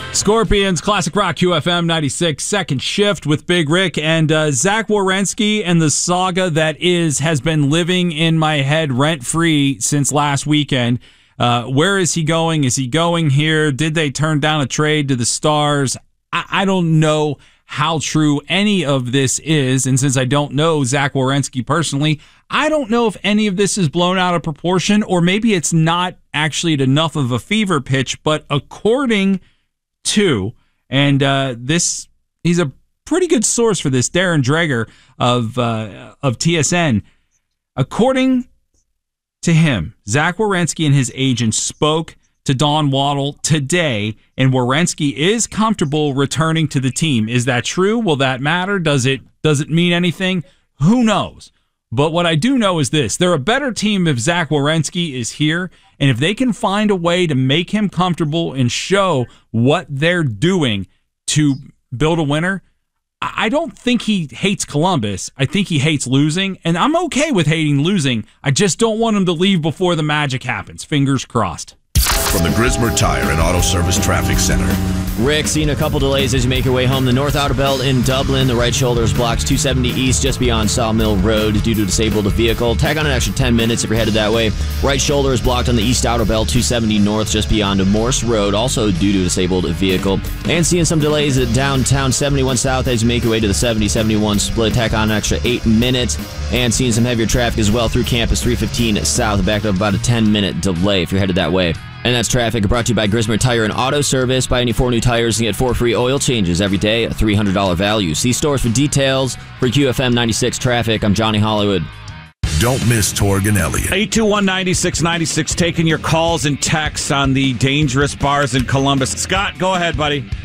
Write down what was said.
Scorpions, Classic Rock, QFM 96, second shift with Big Rick, and Zach Werenski and the saga that has been living in my head rent-free since last weekend. Where is he going? Is he going here? Did they turn down a trade to the Stars? I don't know how true any of this is, and since I don't know Zach Werenski personally, I don't know if any of this is blown out of proportion, or maybe it's not actually at enough of a fever pitch, but according to, and he's a pretty good source for this, Darren Dreger of TSN. According to him, Zach Werenski and his agent spoke to Don Waddle today, and Werenski is comfortable returning to the team. Is that true? Will that matter? Does it mean anything? Who knows? But what I do know is this. They're a better team if Zach Werenski is here, and if they can find a way to make him comfortable and show what they're doing to build a winner. I don't think he hates Columbus. I think he hates losing, and I'm okay with hating losing. I just don't want him to leave before the magic happens. Fingers crossed. From the Grismer Tire and Auto Service Traffic Center. Rick, seeing a couple delays as you make your way home. The North Outer Belt in Dublin, the right shoulder is blocked 270 east just beyond Sawmill Road due to a disabled vehicle. Tag on an extra 10 minutes if you're headed that way. Right shoulder is blocked on the East Outer Belt 270 north just beyond Morse Road, also due to a disabled vehicle. And seeing some delays at downtown 71 south as you make your way to the 70-71 split. Tag on an extra 8 minutes. And seeing some heavier traffic as well through campus 315 south, backed up about a 10-minute delay if you're headed that way. And that's traffic brought to you by Grismer Tire and Auto Service. Buy any 4 new tires and get 4 free oil changes every day, a $300 value. See stores for details. For QFM 96 traffic, I'm Johnny Hollywood. Don't miss Torg and Elliott. 821-9696, taking your calls and texts on the dangerous bars in Columbus. Scott, go ahead, buddy.